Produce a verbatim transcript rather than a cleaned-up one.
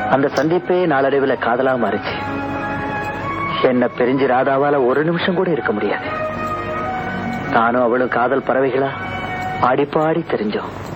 அந்த சந்திப்பே நாளடைவில் காதலா மாறிச்சு. என்ன பிரிஞ்சு ராதாவால ஒரு நிமிஷம் கூட இருக்க முடியாது. நானும் அவளும் காதல் பறவைகளா ஆடிப்பாடி தெரிஞ்சோம்.